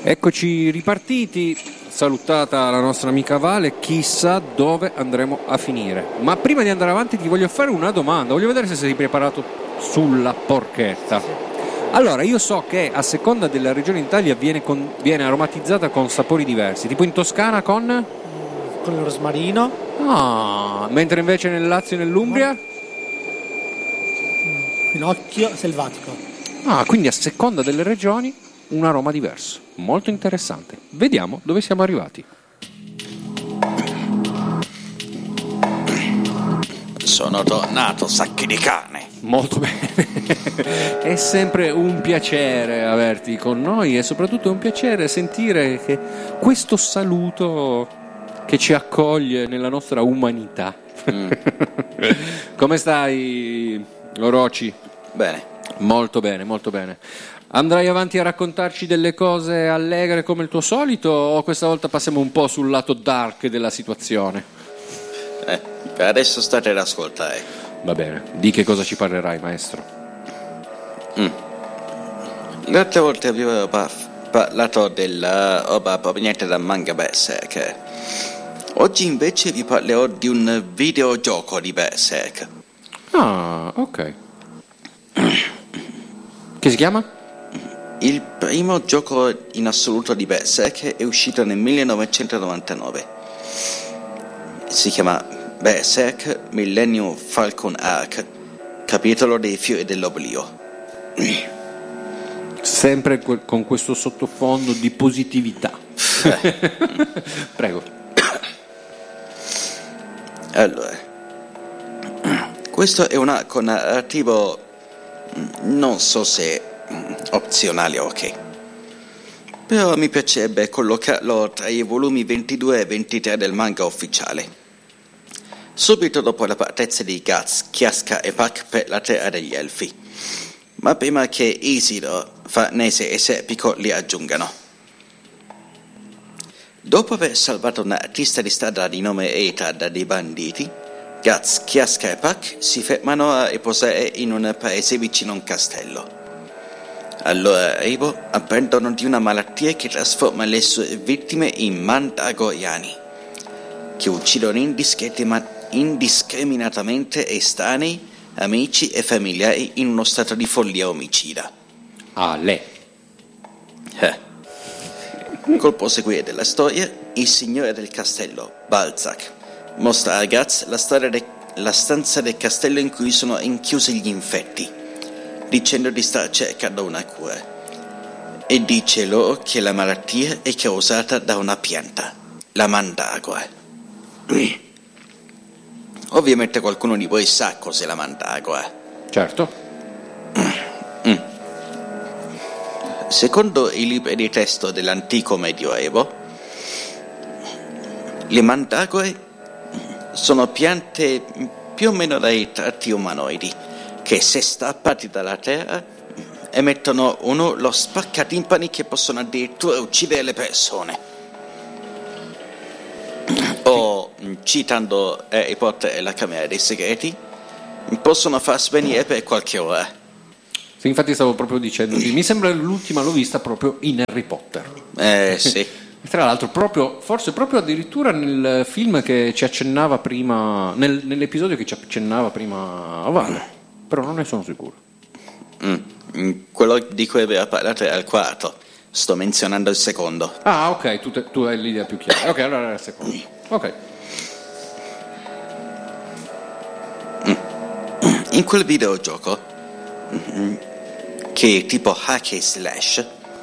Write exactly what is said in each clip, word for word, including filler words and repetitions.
Eccoci ripartiti, salutata la nostra amica Vale, chissà dove andremo a finire. Ma prima di andare avanti ti voglio fare una domanda, voglio vedere se sei preparato sulla porchetta. Allora, io so che a seconda della regione d'Italia viene, con, viene aromatizzata con sapori diversi, tipo in Toscana con? Con il rosmarino. Ah, mentre invece nel Lazio e nell'Umbria? Pinocchio selvatico. Ah, quindi a seconda delle regioni un aroma diverso. Molto interessante. Vediamo dove siamo arrivati. Sono tornato, sacchi di carne. Molto bene. È sempre un piacere averti con noi e soprattutto è un piacere sentire che questo saluto che ci accoglie nella nostra umanità. Mm. Come stai, Orochi? Bene. Molto bene, molto bene. Andrai avanti a raccontarci delle cose allegre come il tuo solito o questa volta passiamo un po' sul lato dark della situazione? Eh, per adesso state ad ascoltare. Va bene, di che cosa ci parlerai, maestro? Mm. L'altra volta avevo pa- parlato della roba proveniente dal manga Berserk. Oggi invece vi parlerò di un videogioco di Berserk. Ah, ok. Che si chiama? Il primo gioco in assoluto di Berserk è uscito nel millenovecentonovantanove. Si chiama Berserk Millennium Falcon Arc, capitolo dei Fiori dell'Oblio. Sempre que- con questo sottofondo di positività. Eh. Prego. Allora, questo è un arco narrativo, non so se opzionale o ok, però mi piacerebbe collocarlo tra i volumi ventidue e ventitré del manga ufficiale, subito dopo la partenza di Guts, Kiaska e Puck per la terra degli elfi, ma prima che Isidore, Farnese e Serpico li aggiungano. Dopo aver salvato un artista di strada di nome Eta da dei banditi, Guts, Kiaska e Puck si fermano a riposare in un paese vicino a un castello. Allora Eibo apprendono di una malattia che trasforma le sue vittime in mandagoriani, che uccidono indiscreti- indiscriminatamente estranei, amici e familiari in uno stato di follia omicida. Ah, lei. Eh. Col proseguire della storia, il signore del castello, Balzac, mostra a Guts la, storia de- la stanza del castello in cui sono inchiusi gli infetti, dicendo di star cercando una cura, e dice loro che la malattia è causata da una pianta, la mandagora. Ovviamente qualcuno di voi sa cos'è la mandagora. Certo. Mm. Secondo i libri di testo dell'antico Medioevo, le mandagore sono piante più o meno dai tratti umanoidi, che se strappati dalla terra emettono uno lo spaccatimpani che possono addirittura uccidere le persone. O, citando Harry Potter e la Camera dei Segreti, possono far svenire per qualche ora. Sì, infatti stavo proprio dicendo, mi sembra l'ultima l'ho vista proprio in Harry Potter. Eh sì. Tra l'altro proprio, forse proprio addirittura nel film che ci accennava prima, nel, nell'episodio che ci accennava prima a Vale, però non ne sono sicuro. Mm. Quello di cui aveva parlato era il quarto, sto menzionando il secondo. Ah, ok, tu, te, tu hai l'idea più chiara. Ok, allora era il secondo. Ok. In quel videogioco, che è tipo hack e slash,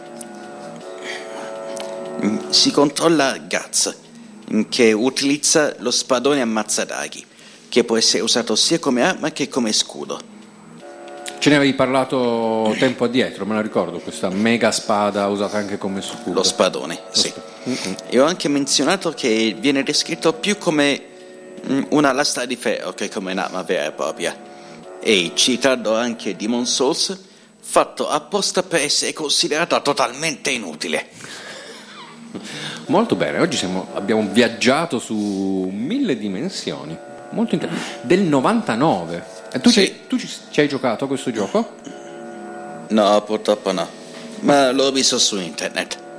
si controlla Guts, che utilizza lo spadone ammazzadaghi, che può essere usato sia come arma che come scudo. Ce ne avevi parlato tempo addietro, me la ricordo, questa mega spada usata anche come scudo. Lo spadone, Lo sì. sp- mm-hmm. E ho anche menzionato che viene descritto più come una lastra di ferro che come un'arma vera e propria. E citando anche Demon Souls, fatto apposta per essere considerato totalmente inutile. Molto bene, oggi siamo, abbiamo viaggiato su mille dimensioni, molto inter- del novantanove. E tu, Sì. ci, tu ci, ci hai giocato a questo gioco? No, purtroppo no, ma l'ho visto su internet.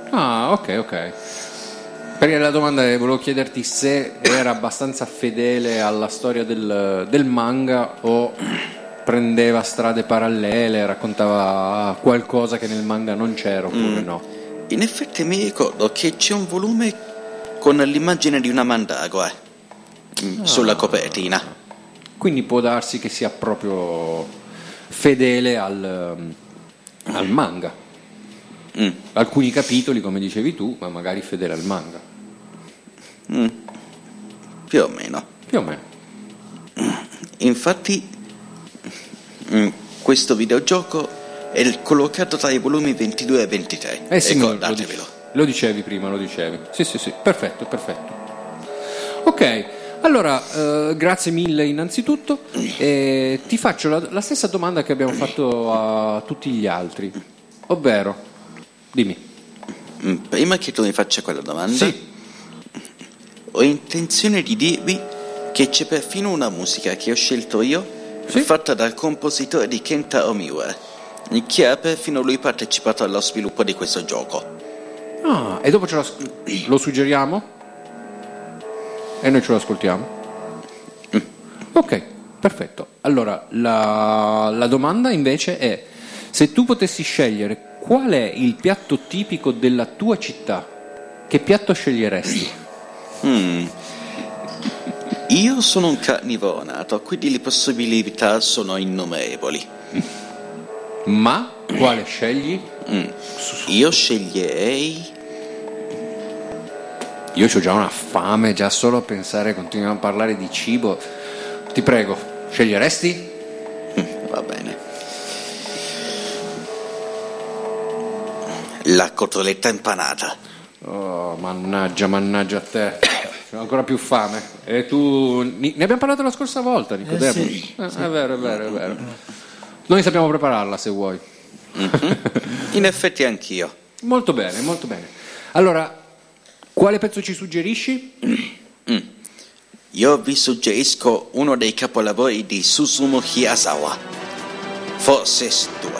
Ah, ok, ok. Perché la domanda è, volevo chiederti se era abbastanza fedele alla storia del, del manga o prendeva strade parallele, raccontava qualcosa che nel manga non c'era oppure Mm. no. In effetti mi ricordo che c'è un volume con l'immagine di una mandragola mm, sulla copertina. Quindi può darsi che sia proprio fedele al, al manga. Mm. Alcuni capitoli, come dicevi tu, ma magari fedele al manga. Mm. Più o meno. Più o meno. Infatti mm, questo videogioco è collocato tra i volumi ventidue e ventitré. Eh sì, lo, Ricordatevelo. dice- lo dicevi prima, lo dicevi. Sì, sì, sì, perfetto, perfetto. Ok, allora, eh, grazie mille innanzitutto. E ti faccio la, la stessa domanda che abbiamo fatto a tutti gli altri, ovvero, dimmi. Mm, Prima che tu mi faccia quella domanda, Sì. ho intenzione di dirvi che c'è perfino una musica che ho scelto io, Sì? fatta dal compositore di Kenta Omiura, che ha perfino lui partecipato allo sviluppo di questo gioco. Ah, e dopo ce lo, lo suggeriamo? E noi ce lo ascoltiamo? Ok, perfetto. Allora, la, la domanda invece è: se tu potessi scegliere qual è il piatto tipico della tua città, che piatto sceglieresti? Mm. Io sono un carnivoro nato, quindi le possibilità sono innumerevoli. Ma quale scegli? Mm. Io sceglierei... Io ho già una fame, già solo a pensare, continuiamo a parlare di cibo. Ti prego, sceglieresti? Mm, va bene. La cotoletta impanata. Oh, mannaggia, mannaggia a te. Ho ancora più fame. E tu... Ne abbiamo parlato la scorsa volta, Nicodemo. Eh sì, Eh, È vero, è vero, è vero. Noi sappiamo prepararla, se vuoi. Mm-hmm. In effetti anch'io. Molto bene, molto bene. Allora, quale pezzo ci suggerisci? Mm. Io vi suggerisco uno dei capolavori di Susumu Hirasawa, Forces due.